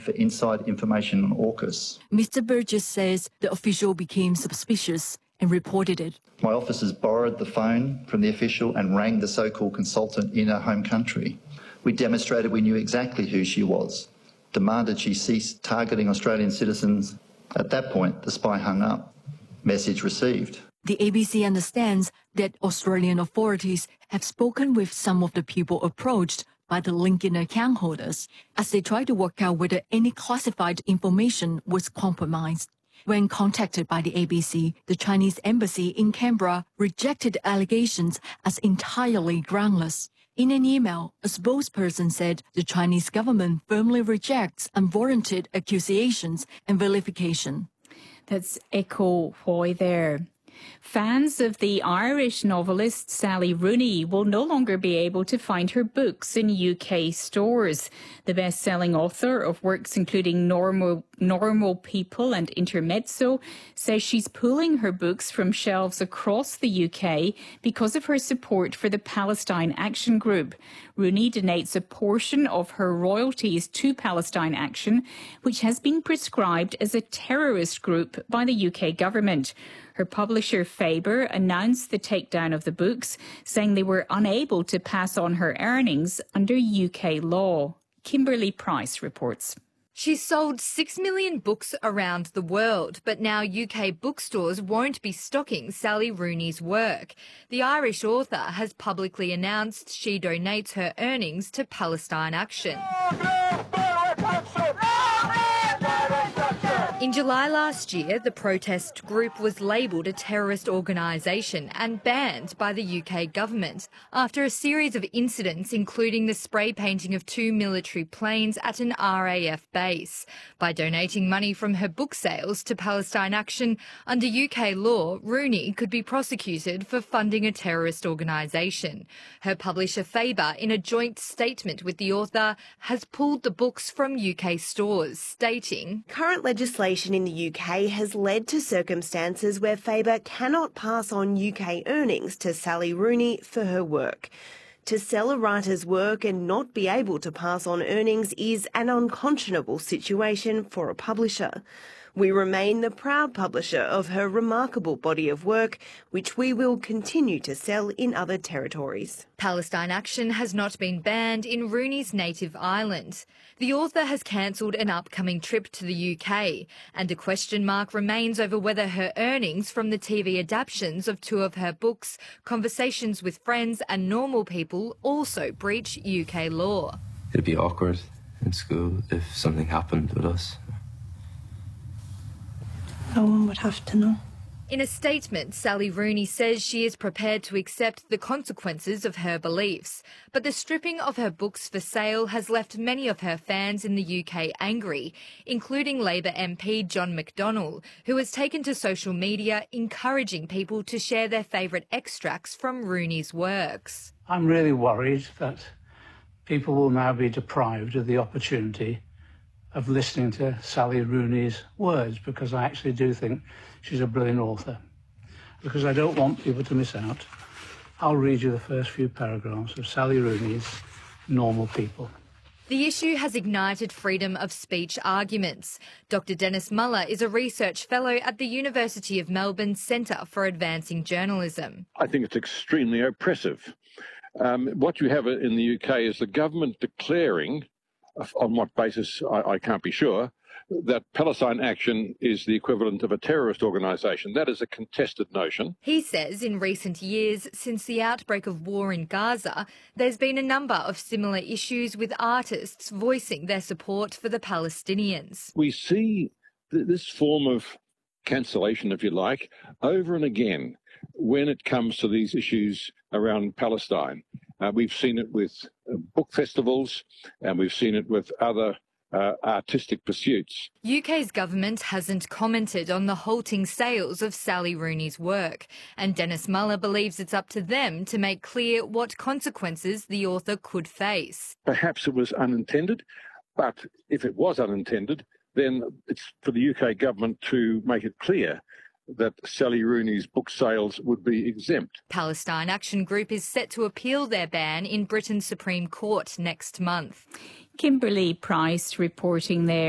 for inside information on AUKUS. Mr. Burgess says the official became suspicious and reported it. My officers borrowed the phone from the official and rang the so-called consultant in her home country. We demonstrated we knew exactly who she was, demanded she cease targeting Australian citizens. At that point, the spy hung up. Message received. The ABC understands that Australian authorities have spoken with some of the people approached by the LinkedIn account holders as they try to work out whether any classified information was compromised. When contacted by the ABC, the Chinese embassy in Canberra rejected allegations as entirely groundless. In an email, a spokesperson said the Chinese government firmly rejects unwarranted accusations and vilification. That's Echo Hoy there. Fans of the Irish novelist Sally Rooney will no longer be able to find her books in UK stores. The best-selling author of works including Normal People and Intermezzo says she's pulling her books from shelves across the UK because of her support for the Palestine Action Group. Rooney donates a portion of her royalties to Palestine Action, which has been prescribed as a terrorist group by the UK government. Her publisher Faber announced the takedown of the books, saying they were unable to pass on her earnings under UK law. Kimberly Price reports. She's sold 6 million books around the world, but now UK bookstores won't be stocking Sally Rooney's work. The Irish author has publicly announced she donates her earnings to Palestine Action. In July last year, the protest group was labelled a terrorist organisation and banned by the UK government after a series of incidents, including the spray painting of 2 military planes at an RAF base. By donating money from her book sales to Palestine Action, under UK law, Rooney could be prosecuted for funding a terrorist organisation. Her publisher Faber, in a joint statement with the author, has pulled the books from UK stores, stating, "Current legislation in the UK has led to circumstances where Faber cannot pass on UK earnings to Sally Rooney for her work. To sell a writer's work and not be able to pass on earnings is an unconscionable situation for a publisher. We remain the proud publisher of her remarkable body of work, which we will continue to sell in other territories." Palestine Action has not been banned in Rooney's native island. The author has cancelled an upcoming trip to the UK, and a question mark remains over whether her earnings from the TV adaptations of 2 of her books, Conversations with Friends and Normal People, also breach UK law. It'd be awkward in school if something happened with us. No one would have to know. In a statement, Sally Rooney says she is prepared to accept the consequences of her beliefs, but the stripping of her books for sale has left many of her fans in the UK angry, including Labor MP John McDonnell, who has taken to social media encouraging people to share their favourite extracts from Rooney's works. I'm really worried that people will now be deprived of the opportunity of listening to Sally Rooney's words, because I actually do think she's a brilliant author. Because I don't want people to miss out, I'll read you the first few paragraphs of Sally Rooney's Normal People. The issue has ignited freedom of speech arguments. Dr Dennis Muller is a research fellow at the University of Melbourne Centre for Advancing Journalism. I think it's extremely oppressive. What you have in the UK is the government declaring, on what basis I can't be sure, that Palestine Action is the equivalent of a terrorist organisation. That is a contested notion. He says in recent years, since the outbreak of war in Gaza, there's been a number of similar issues with artists voicing their support for the Palestinians. We see this form of cancellation, if you like, over and again when it comes to these issues around Palestine. We've seen it with book festivals, and we've seen it with other artistic pursuits. UK's government hasn't commented on the halting sales of Sally Rooney's work, and Dennis Muller believes it's up to them to make clear what consequences the author could face. Perhaps it was unintended, but if it was unintended, then it's for the UK government to make it clear that Sally Rooney's book sales would be exempt. Palestine Action Group is set to appeal their ban in Britain's Supreme Court next month. Kimberly Price reporting there.